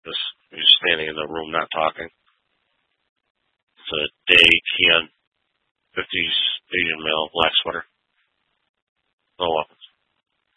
He's standing in the room not talking. It's a Day Kian, 50s Asian male, black sweater. Oh,